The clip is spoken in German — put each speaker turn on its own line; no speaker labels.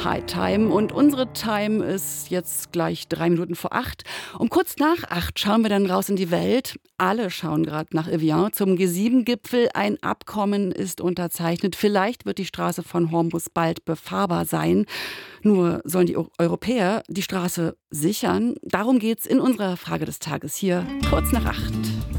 High Time und unsere Time ist jetzt gleich 3 Minuten vor 8. Um kurz nach 8 schauen wir dann raus in die Welt. Alle schauen gerade nach Evian zum G7-Gipfel. Ein Abkommen ist unterzeichnet. Vielleicht wird die Straße von Hormuz bald befahrbar sein. Nur sollen die Europäer die Straße sichern? Darum geht's in unserer Frage des Tages hier kurz nach 8.